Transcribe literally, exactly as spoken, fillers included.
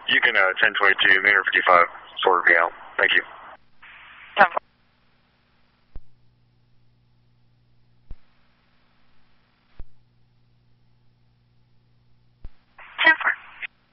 You can uh, ten twenty-two, Lunar fifty-five, forward me out. Thank you.